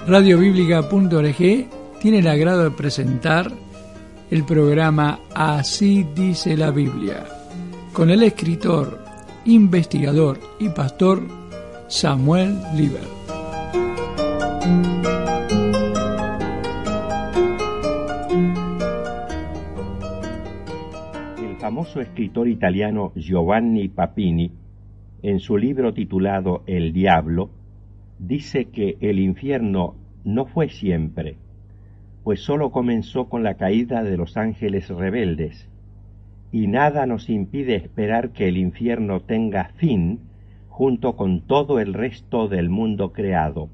Radiobiblica.org tiene el agrado de presentar el programa Así dice la Biblia, con el escritor, investigador y pastor Samuel Liber. El famoso escritor italiano Giovanni Papini, en su libro titulado El Diablo, dice que el infierno no fue siempre, pues sólo comenzó con la caída de los ángeles rebeldes, y nada nos impide esperar que el infierno tenga fin junto con todo el resto del mundo creado.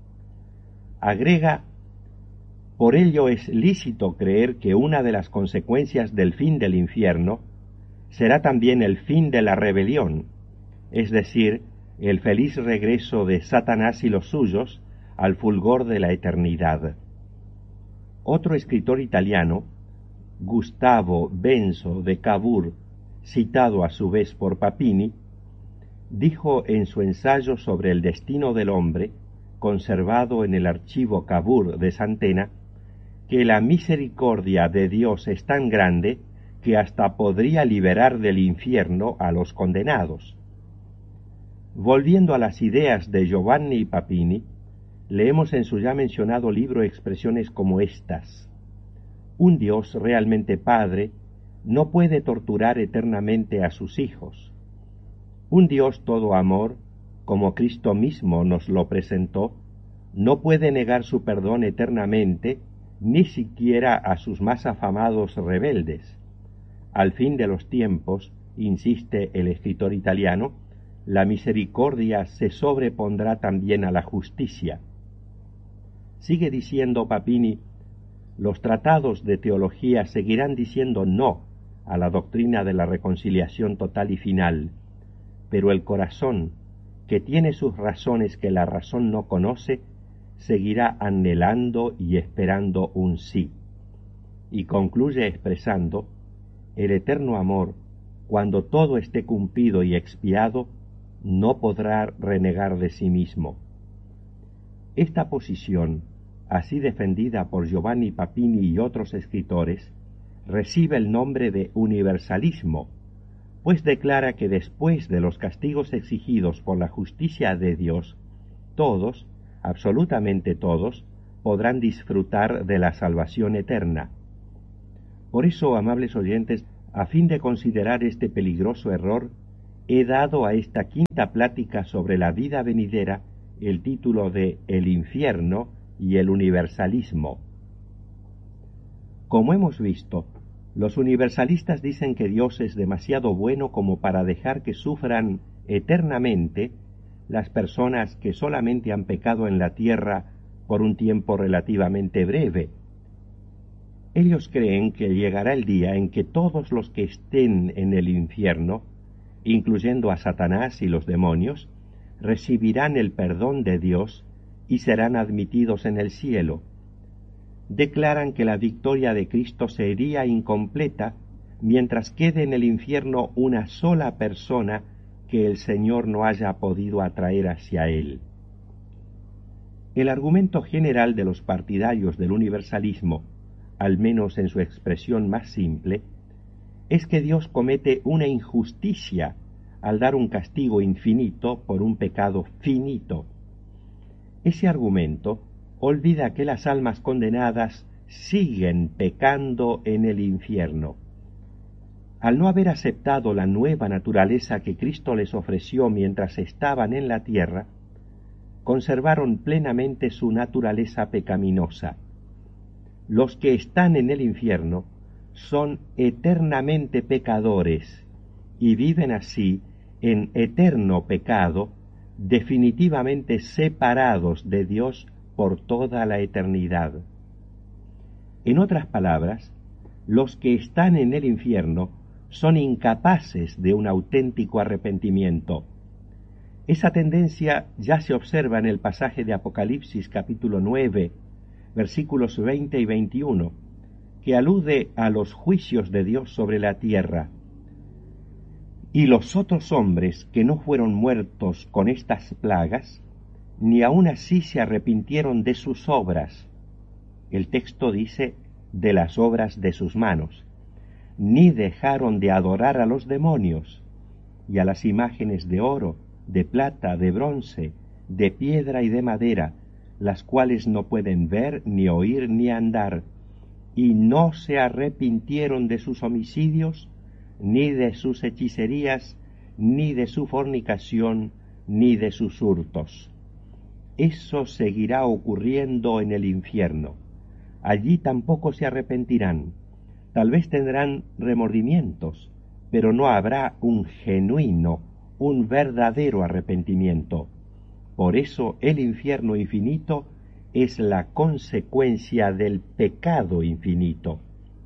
Agrega: por ello es lícito creer que una de las consecuencias del fin del infierno será también el fin de la rebelión, es decir, el feliz regreso de Satanás y los suyos al fulgor de la eternidad. Otro escritor italiano, Gustavo Benso de Cavour, citado a su vez por Papini, dijo en su ensayo sobre el destino del hombre, conservado en el archivo Cavour de Santena, que la misericordia de Dios es tan grande que hasta podría liberar del infierno a los condenados. Volviendo a las ideas de Giovanni Papini, leemos en su ya mencionado libro expresiones como estas: un Dios realmente Padre no puede torturar eternamente a sus hijos. Un Dios todo amor, como Cristo mismo nos lo presentó, no puede negar su perdón eternamente, ni siquiera a sus más afamados rebeldes. Al fin de los tiempos, insiste el escritor italiano, la misericordia se sobrepondrá también a la justicia. Sigue diciendo Papini: los tratados de teología seguirán diciendo no a la doctrina de la reconciliación total y final, pero el corazón, que tiene sus razones que la razón no conoce, seguirá anhelando y esperando un sí. Y concluye expresando: el eterno amor, cuando todo esté cumplido y expiado, no podrá renegar de sí mismo. Esta posición, así defendida por Giovanni Papini y otros escritores, recibe el nombre de universalismo, pues declara que después de los castigos exigidos por la justicia de Dios, todos, absolutamente todos, podrán disfrutar de la salvación eterna. Por eso, amables oyentes, a fin de considerar este peligroso error, he dado a esta quinta plática sobre la vida venidera el título de El infierno y el universalismo. Como hemos visto, los universalistas dicen que Dios es demasiado bueno como para dejar que sufran eternamente las personas que solamente han pecado en la tierra por un tiempo relativamente breve. Ellos creen que llegará el día en que todos los que estén en el infierno, incluyendo a Satanás y los demonios, recibirán el perdón de Dios y serán admitidos en el cielo. Declaran que la victoria de Cristo sería incompleta mientras quede en el infierno una sola persona que el Señor no haya podido atraer hacia él. El argumento general de los partidarios del universalismo, al menos en su expresión más simple, es que Dios comete una injusticia al dar un castigo infinito por un pecado finito. Ese argumento olvida que las almas condenadas siguen pecando en el infierno. Al no haber aceptado la nueva naturaleza que Cristo les ofreció mientras estaban en la tierra, conservaron plenamente su naturaleza pecaminosa. Los que están en el infierno son eternamente pecadores y viven así en eterno pecado, definitivamente separados de Dios por toda la eternidad. En otras palabras, los que están en el infierno son incapaces de un auténtico arrepentimiento. Esa tendencia ya se observa en el pasaje de Apocalipsis capítulo 9, versículos 20 y 21, que alude a los juicios de Dios sobre la tierra. Y los otros hombres que no fueron muertos con estas plagas ni aun así se arrepintieron de sus obras. El texto dice de las obras de sus manos, ni dejaron de adorar a los demonios y a las imágenes de oro, de plata, de bronce, de piedra y de madera, las cuales no pueden ver, ni oír, ni andar, y no se arrepintieron de sus homicidios, ni de sus hechicerías, ni de su fornicación, ni de sus hurtos. Eso seguirá ocurriendo en el infierno. Allí tampoco se arrepentirán. Tal vez tendrán remordimientos, pero no habrá un genuino, un verdadero arrepentimiento. Por eso el infierno infinito es la consecuencia del pecado infinito.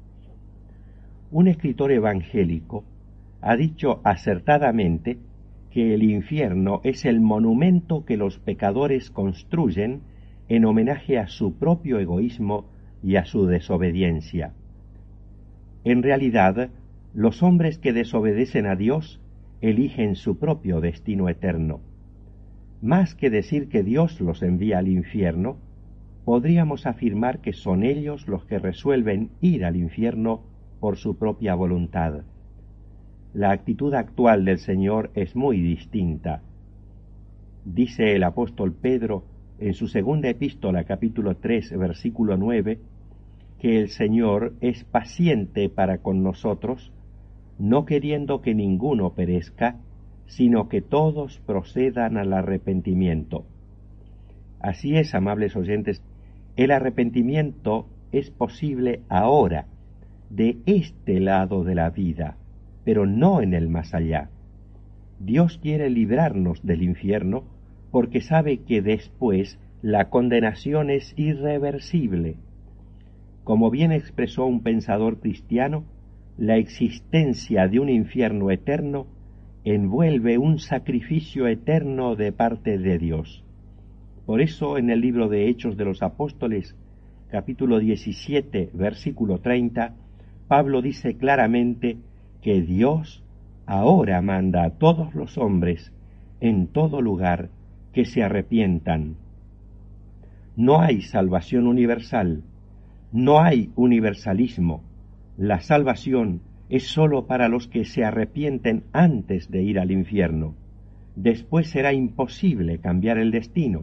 Un escritor evangélico ha dicho acertadamente que el infierno es el monumento que los pecadores construyen en homenaje a su propio egoísmo y a su desobediencia. En realidad, los hombres que desobedecen a Dios eligen su propio destino eterno. Más que decir que Dios los envía al infierno, podríamos afirmar que son ellos los que resuelven ir al infierno por su propia voluntad. La actitud actual del Señor es muy distinta. Dice el apóstol Pedro en su segunda epístola, capítulo 3, versículo 9, que el Señor es paciente para con nosotros, no queriendo que ninguno perezca, sino que todos procedan al arrepentimiento. Así es, amables oyentes, el arrepentimiento es posible ahora, de este lado de la vida, pero no en el más allá. Dios quiere librarnos del infierno porque sabe que después la condenación es irreversible. Como bien expresó un pensador cristiano, la existencia de un infierno eterno envuelve un sacrificio eterno de parte de Dios. Por eso en el libro de Hechos de los Apóstoles, capítulo 17, versículo 30, Pablo dice claramente que Dios ahora manda a todos los hombres en todo lugar que se arrepientan. No hay salvación universal, no hay universalismo. La salvación es sólo para los que se arrepienten antes de ir al infierno. Después será imposible cambiar el destino.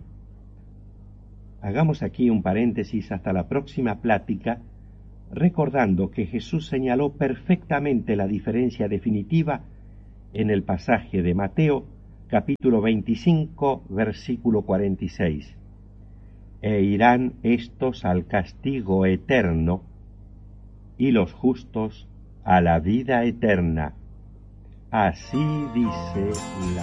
Hagamos aquí un paréntesis hasta la próxima plática, recordando que Jesús señaló perfectamente la diferencia definitiva en el pasaje de Mateo, capítulo 25, versículo 46. E irán estos al castigo eterno, y los justos a la vida eterna. Así dice la